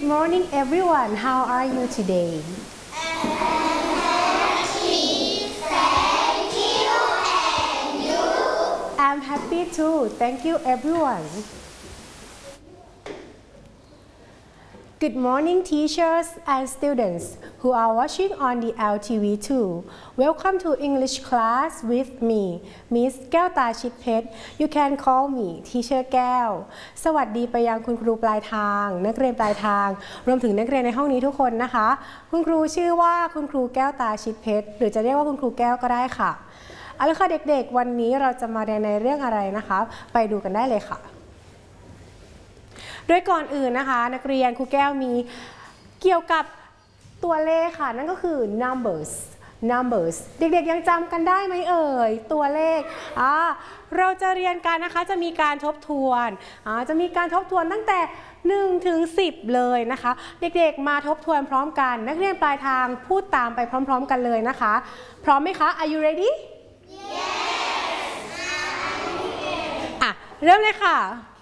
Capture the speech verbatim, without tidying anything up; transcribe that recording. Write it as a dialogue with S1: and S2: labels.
S1: morning everyone. How are you today?
S2: Thank you, and you?
S1: I'm happy too. Thank you everyone. Good morning teachers and students who are watching on the L T V too. Welcome to English class with me, Miss แก้วตาชิดเพชร You can call me Teacher แก้ว สวัสดีไปยังคุณครูปลายทาง นักเรียนปลายทาง รวมถึงนักเรียนในห้องนี้ทุกคนนะคะ คุณครูชื่อว่าคุณครูแก้วตาชิดเพชร หรือจะเรียกว่าคุณครูแก้วก็ได้ค่ะเอาละค่ะเด็กๆวันนี้เราจะมาเรียนในเรื่องอะไรนะคะไปดูกันได้เลยค่ะโดยก่อนอื่นนะคะนักเรียนครูแก้วมีเกี่ยวกับตัวเลขค่ะนั่นก็คือ numbers numbers เด็กๆยังจำกันได้ไหมเอ่ยตัวเลขอ่าเราจะเรียนกันนะคะจะมีการทบทวนอ่าจะมีการทบทวนตั้งแต่หนึ่งถึงสิบเลยนะคะเด็กๆมาทบทวนพร้อมกันนักเรียนปลายทางพูดตามไปพร้อมๆกันเลยนะคะพร้อมไหมคะ Are you ready?
S2: Yes
S1: อ่ะเริ่มเลยค่ะ